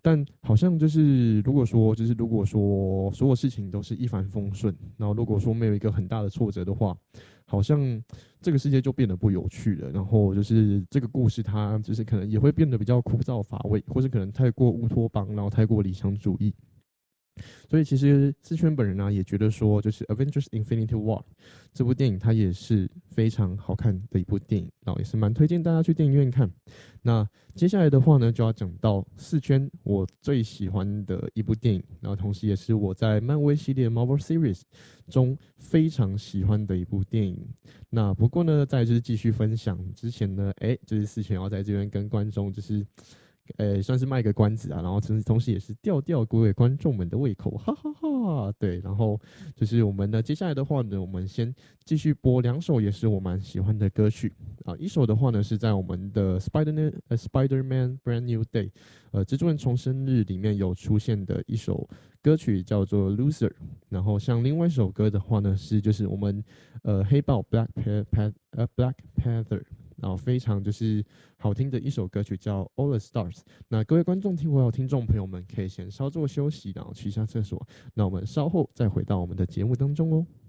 但好像就是如果说所有事情都是一帆风顺，然后如果说没有一个很大的挫折的话，好像这个世界就变得不有趣了。然后就是这个故事它就是可能也会变得比较枯燥乏味，或是可能太过乌托邦，然后太过理想主义。所以其实四圈本人呢、也觉得说，就是《Avengers Infinity War》这部电影，它也是非常好看的一部电影，然后也是蛮推荐大家去电影院看。那接下来的话呢，就要讲到四圈我最喜欢的一部电影，然后同时也是我在漫威系列 Marvel Series 中非常喜欢的一部电影。那不过呢，再就是继续分享之前呢，就是四圈要在这边跟观众就是算是卖个关子啊，然后同时也是吊各位观众们的胃口，哈哈哈。对，然后就是我们呢，接下来的话呢，我们先继续播两首也是我蛮喜欢的歌曲啊。一首的话呢是在我们的Spider-Man Brand New Day，蜘蛛人重生日里面有出现的一首歌曲叫做 Loser。然后像另外一首歌的话呢是就是我们黑豹 Black Panther。然后非常就是好听的一首歌曲叫《All the Stars》。那各位观众还有听众朋友们，可以先稍作休息，然后去一下厕所。那我们稍后再回到我们的节目当中哦。